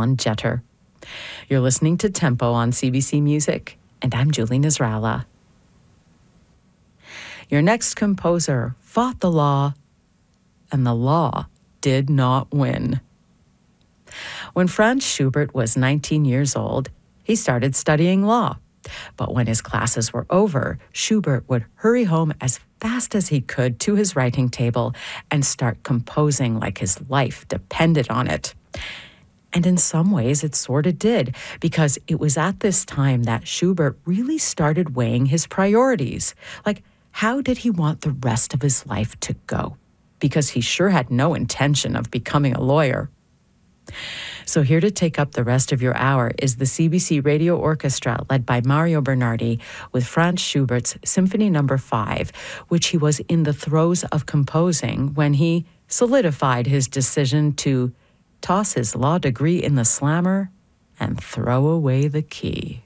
John Jeter. You're listening to Tempo on CBC Music, and I'm Julie Nasrallah. Your next composer fought the law, and the law did not win. When Franz Schubert was 19 years old, he started studying law. But when his classes were over, Schubert would hurry home as fast as he could to his writing table and start composing like his life depended on it. And in some ways, it sort of did, because it was at this time that Schubert really started weighing his priorities. Like, how did he want the rest of his life to go? Because he sure had no intention of becoming a lawyer. So here to take up the rest of your hour is the CBC Radio Orchestra, led by Mario Bernardi, with Franz Schubert's Symphony No. 5, which he was in the throes of composing when he solidified his decision to toss his law degree in the slammer and throw away the key.